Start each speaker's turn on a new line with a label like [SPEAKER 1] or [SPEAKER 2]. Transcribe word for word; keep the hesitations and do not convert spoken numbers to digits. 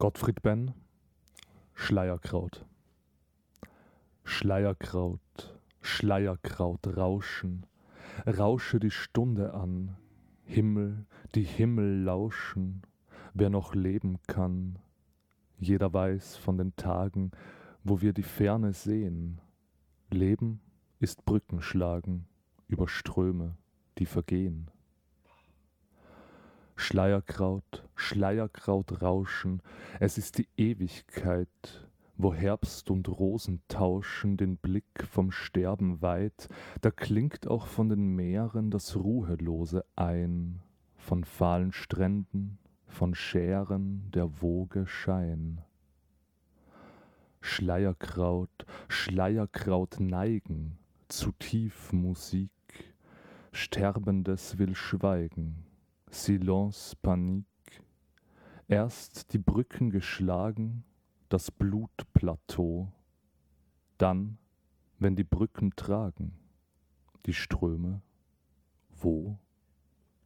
[SPEAKER 1] Gottfried Benn, Schleierkraut. Schleierkraut, Schleierkraut rauschen, rausche die Stunde an, Himmel, die Himmel lauschen, wer noch leben kann. Jeder weiß von den Tagen, wo wir die Ferne sehen. Leben ist Brücken schlagen über Ströme, die vergehen. Schleierkraut, Schleierkraut rauschen, es ist die Ewigkeit, wo Herbst und Rosen tauschen den Blick vom Sterben weit, da klingt auch von den Meeren das Ruhelose ein, von fahlen Stränden, von Schären der Woge Schein. Schleierkraut, Schleierkraut neigen zu tief Musik, Sterbendes will schweigen, Silence, Panique, erst die Brücken geschlagen, das Blutplateau, dann, wenn die Brücken tragen, die Ströme, wo?